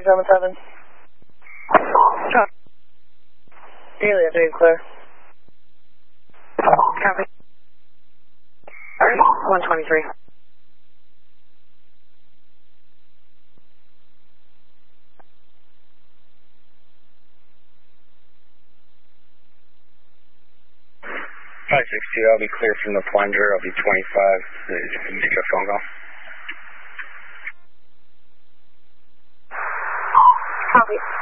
7-7. Daily update, clear. Copy. 123. I'll be clear from the plunger. I'll be 25. Make a phone call. Copy.